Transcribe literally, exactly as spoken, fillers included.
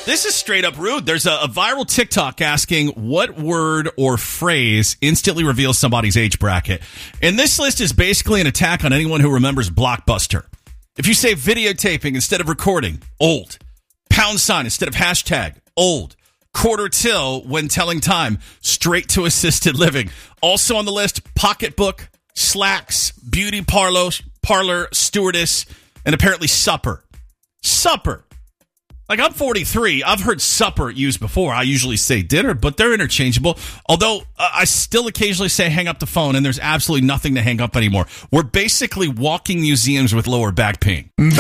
This is straight up rude. There's a, a viral TikTok asking what word or phrase instantly reveals somebody's age bracket. And this list is basically an attack on anyone who remembers Blockbuster. If you say videotaping instead of recording, old. Pound sign instead of hashtag, old. Quarter till when telling time, straight to assisted living. Also on the list, pocketbook, slacks, beauty parlor, parlor, stewardess, and apparently supper. Supper. Like, I'm forty-three. I've heard supper used before. I usually say dinner, but they're interchangeable. Although, uh, I still occasionally say hang up the phone, and there's absolutely nothing to hang up anymore. We're basically walking museums with lower back pain.